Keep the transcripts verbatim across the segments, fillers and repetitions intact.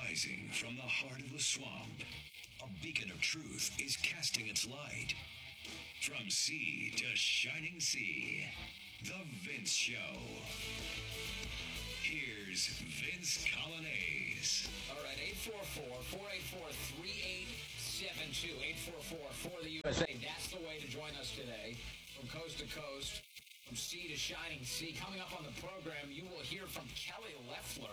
Rising from the heart of the swamp, a beacon of truth is casting its light. From sea to shining sea, The Vince Show. Here's Vince Colonnese. All right, eight four four, four eight four, three eight seven two, eight four four for the U S A. That's the way to join us today. From coast to coast, from sea to shining sea. Coming up on the program, you will hear from Kelly Loeffler,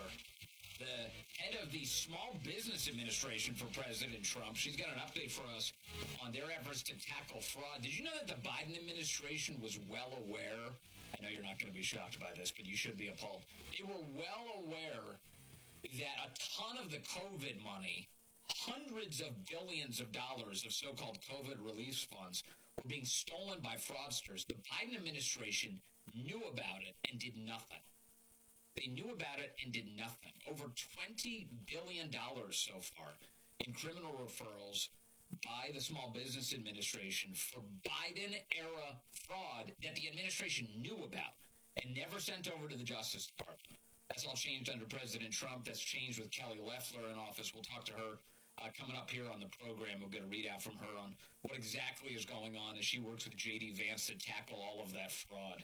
the head of the Small Business Administration for President Trump. She's got an update for us on their efforts to tackle fraud. Did you know that the Biden administration was well aware? I know you're not going to be shocked by this, but you should be appalled. They were well aware that a ton of the COVID money, hundreds of billions of dollars of so-called COVID relief funds, were being stolen by fraudsters. The Biden administration knew about it and did nothing. They knew about it and did nothing. Over twenty billion dollars so far in criminal referrals by the Small Business Administration for Biden-era fraud that the administration knew about and never sent over to the Justice Department. That's all changed under President Trump. That's changed with Kelly Loeffler in office. We'll talk to her uh, coming up here on the program. We'll get a readout from her on what exactly is going on as she works with J D Vance to tackle all of that fraud.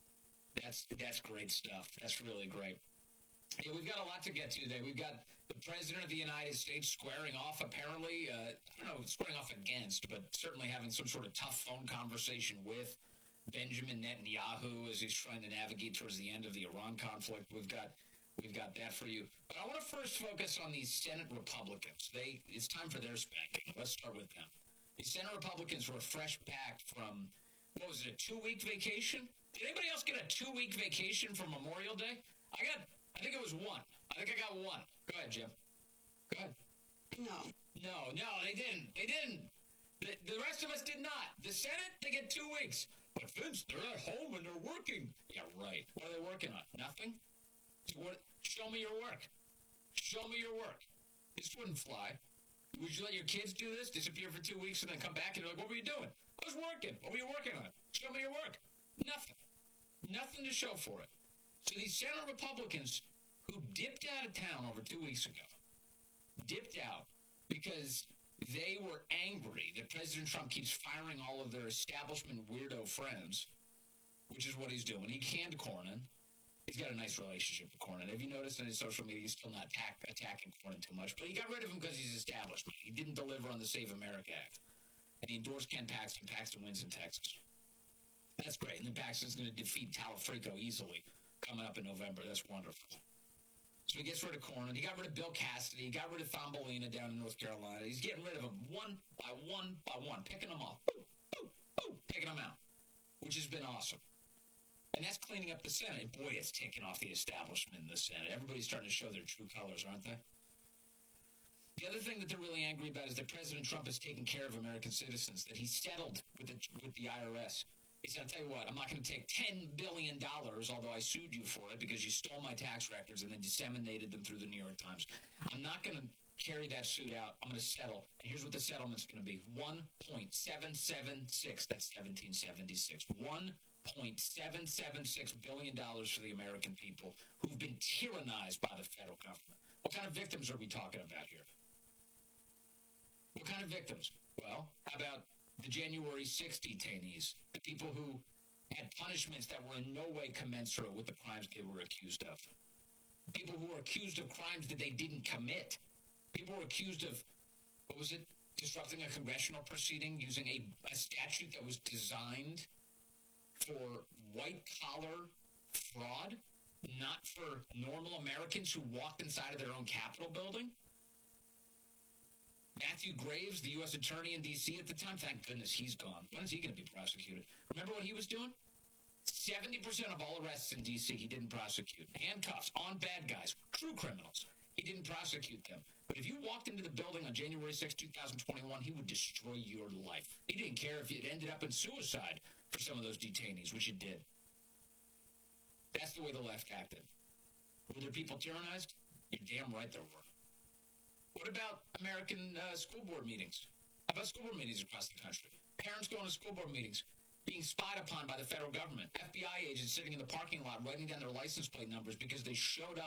That's that's great stuff. That's really great. Yeah, we've got a lot to get to today. We've got the President of the United States squaring off, apparently, uh, I don't know, squaring off against, but certainly having some sort of tough phone conversation with Benjamin Netanyahu as he's trying to navigate towards the end of the Iran conflict. We've got we've got that for you. But I want to first focus on these Senate Republicans. They It's time for their spanking. Let's start with them. The Senate Republicans were fresh back from, what was it, a two-week vacation? Did anybody else get a two-week vacation for Memorial Day? I got, I think it was one. I think I got one. Go ahead, Jim. Go ahead. No. No, no, they didn't. They didn't. The, the rest of us did not. The Senate, they get two weeks. But Vince, they're at home and they're working. Yeah, right. What are they working on? Nothing? What? Show me your work. Show me your work. This wouldn't fly. Would you let your kids do this? Disappear for two weeks and then come back and be like, what were you doing? I was working. What were you working on? Show me your work. Nothing. Nothing to show for it. So these Senate Republicans who dipped out of town over two weeks ago, dipped out because they were angry that President Trump keeps firing all of their establishment weirdo friends, which is what he's doing. He canned Cornyn. He's got a nice relationship with Cornyn. Have you noticed on his social media he's still not attack, attacking Cornyn too much? But he got rid of him because he's establishment. He didn't deliver on the Save America Act. And he endorsed Ken Paxton. Paxton wins in Texas. That's great. And then Paxton's going to defeat Talafrico easily coming up in November. That's wonderful. So he gets rid of Cornyn. He got rid of Bill Cassidy. He got rid of Thumbelina down in North Carolina. He's getting rid of them one by one by one, picking them off. Boom, boom, boom, picking them out, which has been awesome. And that's cleaning up the Senate. Boy, it's taking off the establishment in the Senate. Everybody's starting to show their true colors, aren't they? The other thing that they're really angry about is that President Trump has taken care of American citizens, that he settled with the, with the I R S. He said, I'll tell you what, I'm not going to take ten billion dollars, although I sued you for it because you stole my tax records and then disseminated them through the New York Times. I'm not going to carry that suit out. I'm going to settle. And here's what the settlement's going to be. one point seven seven six, that's seventeen seventy-six. one point seven seven six billion dollars for the American people who've been tyrannized by the federal government. What kind of victims are we talking about here? What kind of victims? Well, how about the January sixth detainees, the people who had punishments that were in no way commensurate with the crimes they were accused of. People who were accused of crimes that they didn't commit. People were accused of, what was it, disrupting a congressional proceeding using a, a statute that was designed for white-collar fraud, not for normal Americans who walked inside of their own Capitol building. Matthew Graves, the U S attorney in D C at the time, thank goodness he's gone. When is he going to be prosecuted? Remember what he was doing? seventy percent of all arrests in D C he didn't prosecute. Handcuffs on bad guys, true criminals. He didn't prosecute them. But if you walked into the building on January sixth, twenty twenty-one, he would destroy your life. He didn't care if it ended up in suicide for some of those detainees, which it did. That's the way the left acted. Were there people tyrannized? You're damn right there were. What about American uh, school board meetings? How about school board meetings across the country? Parents going to school board meetings, being spied upon by the federal government. F B I agents sitting in the parking lot writing down their license plate numbers because they showed up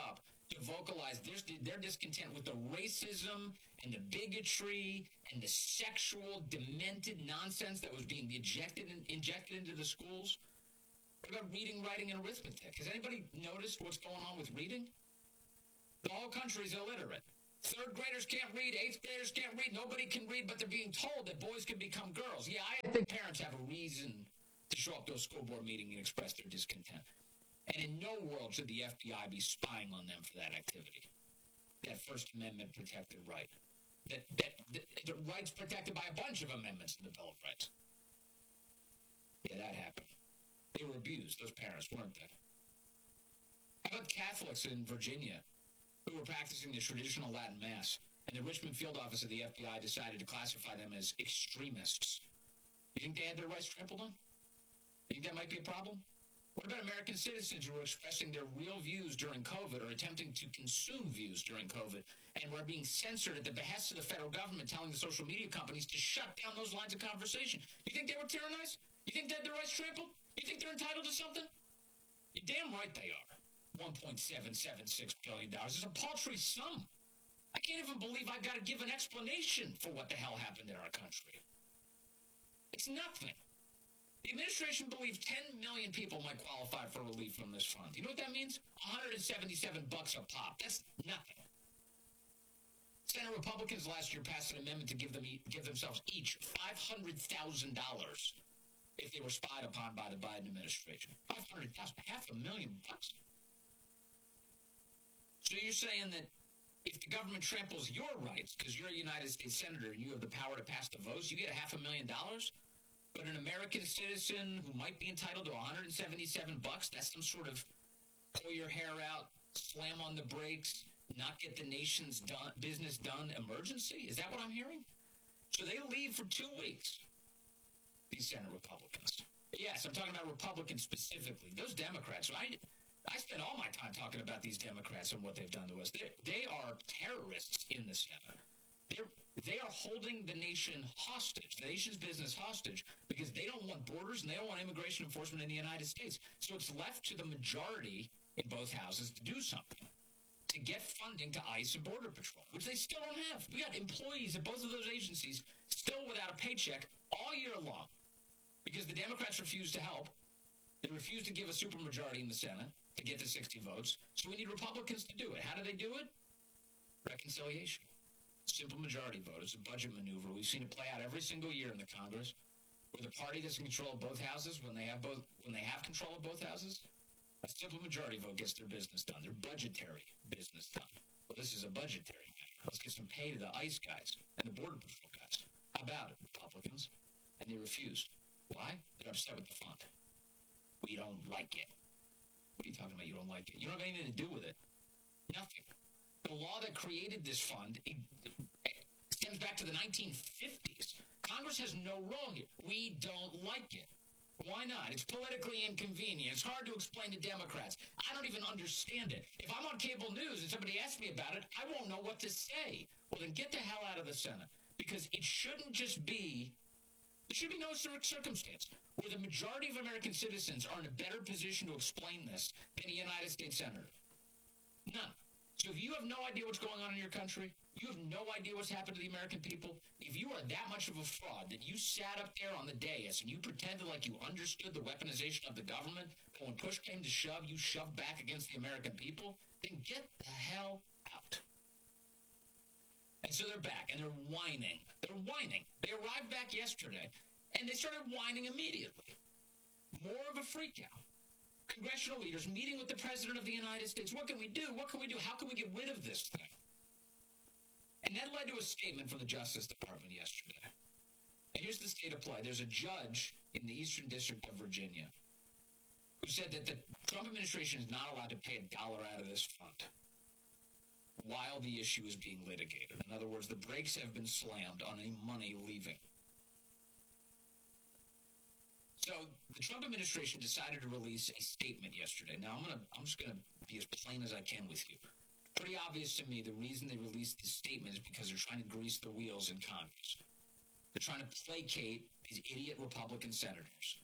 to vocalize their, their discontent with the racism and the bigotry and the sexual, demented nonsense that was being injected, in, injected into the schools. What about reading, writing, and arithmetic? Has anybody noticed what's going on with reading? The whole country's illiterate. Third graders can't read, eighth graders can't read, nobody can read, but they're being told that boys can become girls. Yeah, I think parents have a reason to show up to a school board meeting and express their discontent. And in no world should the F B I be spying on them for that activity. That First Amendment protected right. That, that, that the rights protected by a bunch of amendments in the Bill of Rights. Yeah, that happened. They were abused, those parents, weren't they? How about Catholics in Virginia who were practicing the traditional Latin Mass, and the Richmond field office of the F B I decided to classify them as extremists? You think they had their rights trampled on? You think that might be a problem? What about American citizens who were expressing their real views during COVID or attempting to consume views during COVID and were being censored at the behest of the federal government, telling the social media companies to shut down those lines of conversation? You think they were tyrannized? You think they had their rights trampled? You think they're entitled to something? You're damn right they are. one point seven seven six billion dollars is a paltry sum. I can't even believe I've got to give an explanation for what the hell happened in our country. It's nothing. The administration believes ten million people might qualify for relief from this fund. You know what that means? one hundred seventy-seven bucks a pop. That's nothing. Senate Republicans last year passed an amendment to give them give themselves each five hundred thousand dollars if they were spied upon by the Biden administration. five hundred thousand dollars, half a million bucks. So you're saying that if the government tramples your rights, because you're a United States senator and you have the power to pass the votes, you get a half a million dollars? But an American citizen who might be entitled to one hundred seventy-seven bucks, that's some sort of pull your hair out, slam on the brakes, not get the nation's done, business done emergency? Is that what I'm hearing? So they leave for two weeks, these Senate Republicans. Yes, I'm talking about Republicans specifically. Those Democrats, I... I spend all my time talking about these Democrats and what they've done to us. They're, they are terrorists in the Senate. They're, they are holding the nation hostage, the nation's business hostage, because they don't want borders and they don't want immigration enforcement in the United States. So it's left to the majority in both houses to do something, to get funding to ICE and Border Patrol, which they still don't have. We got employees at both of those agencies still without a paycheck all year long because the Democrats refuse to help. They refuse to give a supermajority in the Senate to get to sixty votes. So we need Republicans to do it. How do they do it? Reconciliation. Simple majority vote. It's a budget maneuver. We've seen it play out every single year in the Congress, where the party that's in control of both houses, when they have both, when they have control of both houses, a simple majority vote gets their business done, their budgetary business done. Well, this is a budgetary matter. Let's get some pay to the ICE guys and the Border Patrol guys. How about it, Republicans? And they refused. Why? They're upset with the fund. We don't like it. What are you talking about? You don't like it. You don't have anything to do with it. Nothing. The law that created this fund it, it stems back to the nineteen fifties. Congress has no role here. We don't like it. Why not? It's politically inconvenient. It's hard to explain to Democrats. I don't even understand it. If I'm on cable news and somebody asks me about it, I won't know what to say. Well, then get the hell out of the Senate. Because it shouldn't just be, there should be no circumstance where the majority of American citizens are in a better position to explain this than a United States senator. None. So if you have no idea what's going on in your country, you have no idea what's happened to the American people, if you are that much of a fraud that you sat up there on the dais and you pretended like you understood the weaponization of the government, but when push came to shove, you shoved back against the American people, then get the hell out. And so they're back, and they're whining. They're whining. They arrived back yesterday, and they started whining immediately. More of a freak out. Congressional leaders meeting with the President of the United States. What can we do? What can we do? How can we get rid of this thing? And that led to a statement from the Justice Department yesterday. And here's the state of play. There's a judge in the Eastern District of Virginia who said that the Trump administration is not allowed to pay a dollar out of this fund while the issue is being litigated. In other words, the brakes have been slammed on any money leaving. So the Trump administration decided to release a statement yesterday. Now I'm gonna, I'm just gonna be as plain as I can with you. Pretty obvious to me the reason they released this statement is because they're trying to grease the wheels in Congress. They're trying to placate these idiot Republican senators.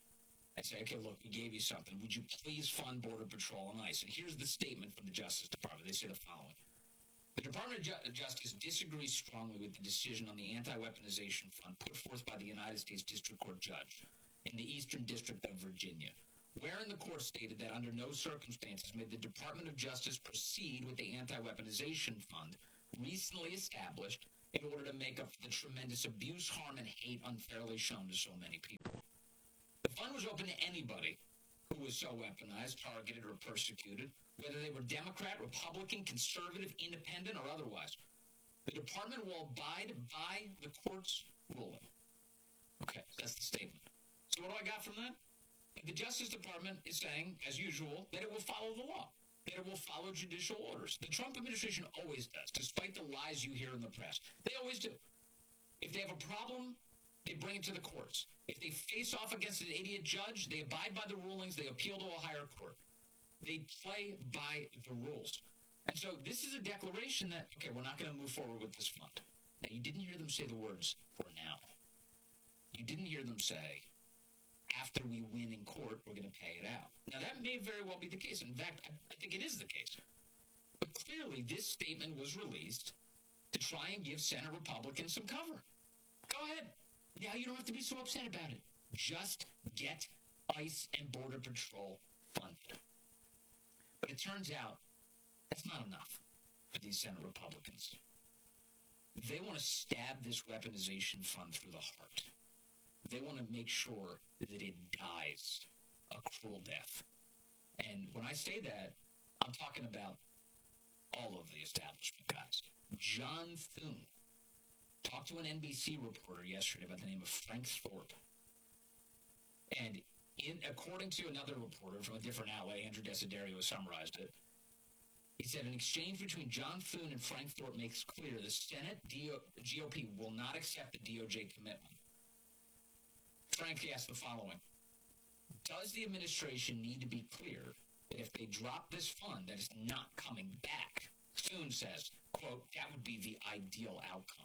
and say, okay, look, we gave you something. Would you please fund Border Patrol and ICE? And here's the statement from the Justice Department. They say the following. The Department of Ju- Justice disagrees strongly with the decision on the anti-weaponization fund put forth by the United States District Court judge in the Eastern District of Virginia, wherein the court stated that under no circumstances may the Department of Justice proceed with the anti-weaponization fund recently established in order to make up for the tremendous abuse, harm, and hate unfairly shown to so many people. The fund was open to anybody who was so weaponized, targeted, or persecuted, whether they were Democrat, Republican, conservative, independent, or otherwise. The department will abide by the court's ruling. Okay, that's the statement. So what do I got from that? The Justice Department is saying, as usual, that it will follow the law, that it will follow judicial orders. The Trump administration always does, despite the lies you hear in the press. They always do. If they have a problem, they bring it to the courts. If they face off against an idiot judge, they abide by the rulings, they appeal to a higher court. They play by the rules. And so this is a declaration that, okay, we're not going to move forward with this fund. Now, you didn't hear them say the words, for now. You didn't hear them say, after we win in court, we're going to pay it out. Now, that may very well be the case. In fact, I think it is the case. But clearly, this statement was released to try and give Senate Republicans some cover. Go ahead. Now you don't have to be so upset about it. Just get ICE and Border Patrol funded. But it turns out that's not enough for these Senate Republicans. They want to stab this weaponization fund through the heart. They want to make sure that it dies a cruel death. And when I say that, I'm talking about all of the establishment guys. John Thune talked to an N B C reporter yesterday by the name of Frank Thorpe. And in, according to another reporter from a different outlet, Andrew Desiderio summarized it. He said an exchange between John Thune and Frank Thorpe makes clear the Senate D O, G O P will not accept the D O J commitment. Frank asked the following. Does the administration need to be clear that if they drop this fund, that it's not coming back? Thune says, quote, that would be the ideal outcome.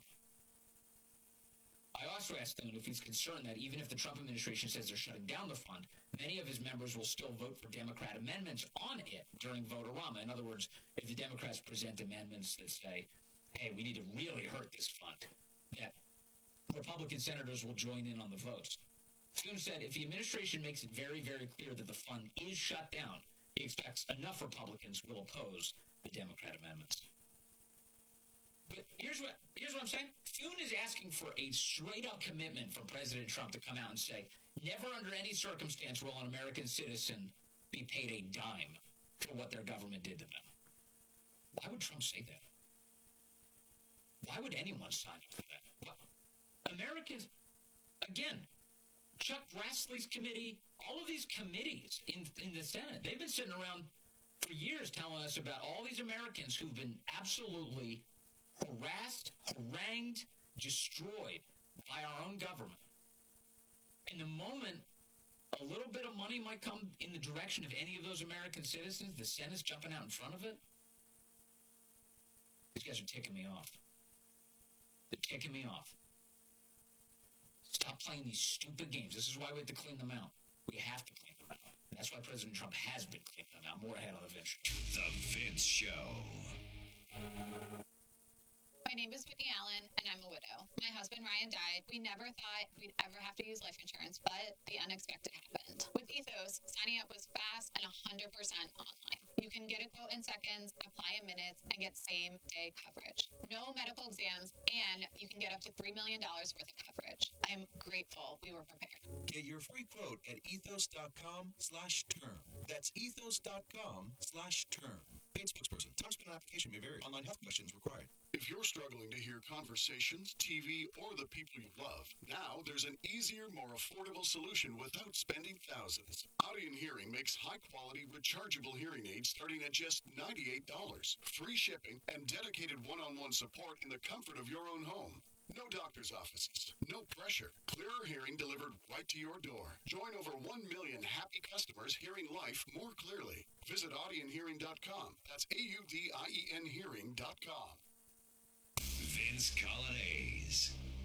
I also asked Thune if he's concerned that even if the Trump administration says they're shutting down the fund, many of his members will still vote for Democrat amendments on it during Vote-A-Rama. In other words, if the Democrats present amendments that say, hey, we need to really hurt this fund, that Republican senators will join in on the votes. Thune said if the administration makes it very, very clear that the fund is shut down, he expects enough Republicans will oppose the Democrat amendments. But here's what here's what I'm saying. Thune is asking for a straight-up commitment from President Trump to come out and say, never under any circumstance will an American citizen be paid a dime for what their government did to them. Why would Trump say that? Why would anyone sign up for that? Well, Americans, again, Chuck Grassley's committee, all of these committees in, in the Senate, they've been sitting around for years telling us about all these Americans who've been absolutely harassed, harangued, destroyed by our own government. And the moment a little bit of money might come in the direction of any of those American citizens, the Senate's jumping out in front of it. These guys are ticking me off. They're ticking me off. Stop playing these stupid games. This is why we have to clean them out. We have to clean them out. And that's why President Trump has been cleaning them out. More ahead on the Vince Show. The Vince Show. My name is Whitney Allen, and I'm a widow. My husband, Ryan, died. We never thought we'd ever have to use life insurance, but the unexpected happened. With Ethos, signing up was fast and one hundred percent online. You can get a quote in seconds, apply in minutes, and get same-day coverage. No medical exams, and you can get up to three million dollars worth of coverage. I'm grateful we were prepared. Get your free quote at ethos.com slash term. That's ethos.com slash term. Paid spokesperson. Time spent on application may vary. Online health questions required. If you're struggling to hear conversations, T V, or the people you love, now there's an easier, more affordable solution without spending thousands. Audion Hearing makes high-quality, rechargeable hearing aids starting at just ninety-eight dollars. Free shipping and dedicated one-on-one support in the comfort of your own home. No doctor's offices, no pressure. Clearer hearing delivered right to your door. Join over one million happy customers hearing life more clearly. Visit audion hearing dot com. That's A U D I E N hearing dot com. Vince Colonnese.